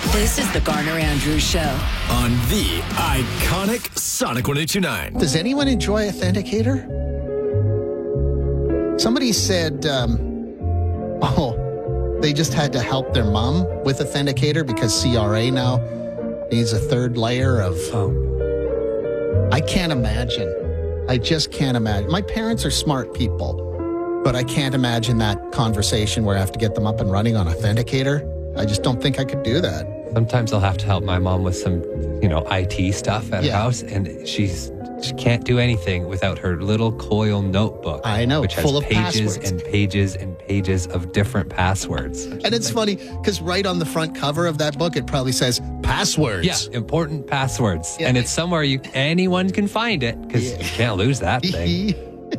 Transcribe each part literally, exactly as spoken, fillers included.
This is the Garner Andrews Show on the iconic Sonic one oh two point nine. Does anyone enjoy Authenticator? Somebody said, um, oh, they just had to help their mom with Authenticator because C R A now needs a third layer of... Oh. I can't imagine. I just can't imagine. My parents are smart people, but I can't imagine that conversation where I have to get them up and running on Authenticator. I just don't think I could do that. Sometimes I'll have to help my mom with some, you know, I T stuff at Yeah. her house, and she's she can't do anything without her little coil notebook. I know, which has full of pages passwords. and pages and pages of different passwords. And it's funny because right on the front cover of that book, it probably says passwords. Yeah, important passwords, Yeah. and it's somewhere you anyone can find it because Yeah. you can't lose that thing.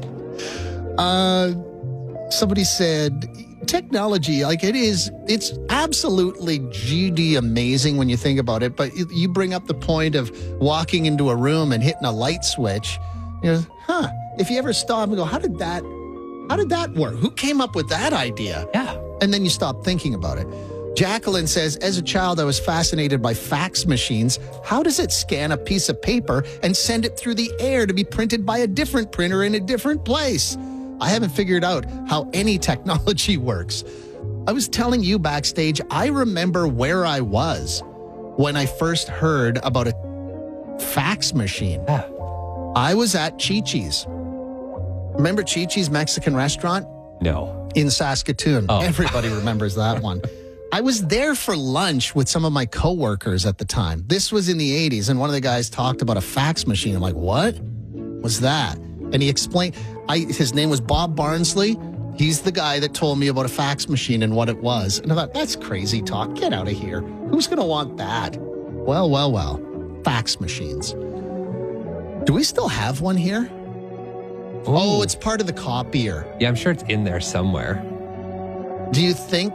uh, somebody said technology, like it is, it's absolutely G D amazing when you think about it. But you, you bring up the point of walking into a room and hitting a light switch. You know, huh? If you ever stop and go, how did that, how did that work? Who came up with that idea? Yeah. And then you stop thinking about it. Jacqueline says, as a child, I was fascinated by fax machines. How does it scan a piece of paper and send it through the air to be printed by a different printer in a different place? I haven't figured out how any technology works. I was telling you backstage, I remember where I was when I first heard about a fax machine. Yeah. I was at Chi-Chi's. Remember Chi-Chi's Mexican restaurant? No. In Saskatoon. Oh. Everybody remembers that one. I was there for lunch with some of my coworkers at the time. This was in the eighties, and one of the guys talked about a fax machine. I'm like, what was that? And he explained, I, his name was Bob Barnsley. He's the guy that told me about a fax machine and what it was. And I thought, that's crazy talk. Get out of here. Who's going to want that? Well, well, well. Fax machines. Do we still have one here? Ooh. Oh, it's part of the copier. Yeah, I'm sure it's in there somewhere. Do you think,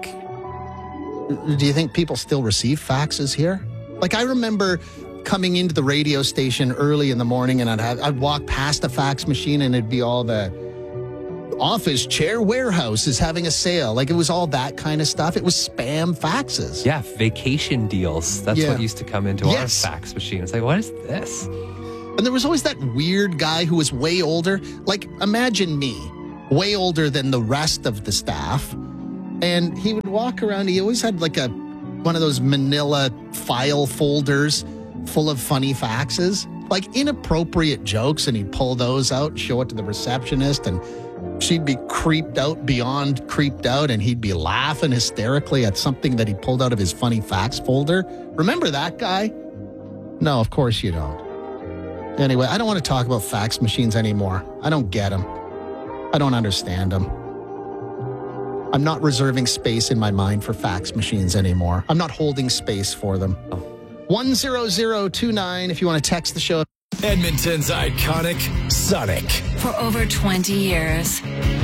do you think people still receive faxes here? Like, I remember coming into the radio station early in the morning, and I'd have, I'd walk past a fax machine, and it'd be all the office chair warehouse is having a sale. Like, it was all that kind of stuff. It was spam faxes. Yeah, vacation deals. That's Yeah. what used to come into Yes. our fax machine. It's like, what is this? And there was always that weird guy who was way older. Like, imagine me, way older than the rest of the staff. And he would walk around. He always had like a one of those manila file folders full of funny faxes, like inappropriate jokes. And he'd pull those out and show it to the receptionist. And she'd be creeped out beyond creeped out. And he'd be laughing hysterically at something that he pulled out of his funny fax folder. Remember that guy? No, of course you don't. Anyway, I don't want to talk about fax machines anymore. I don't get them. I don't understand them. I'm not reserving space in my mind for fax machines anymore. I'm not holding space for them. Oh. one zero zero two nine if you want to text the show. Edmonton's iconic Sonic. for over twenty years.